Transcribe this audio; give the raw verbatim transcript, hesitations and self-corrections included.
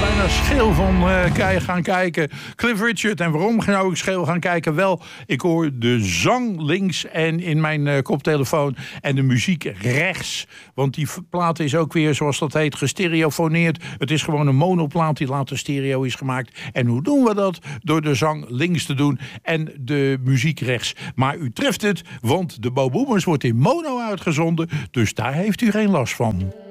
bijna scheel van uh, gaan kijken. Cliff Richard. En waarom zou ik scheel gaan kijken? Wel, ik hoor de zang links en in mijn uh, koptelefoon en de muziek rechts. Want die plaat is ook weer, zoals dat heet, gestereofoneerd. Het is gewoon een monoplaat die later stereo is gemaakt. En hoe doen we dat? Door de zang links te doen en de muziek rechts. Maar u treft het, want de Bo Boomers wordt in mono uitgezonden. Dus daar heeft u geen last van.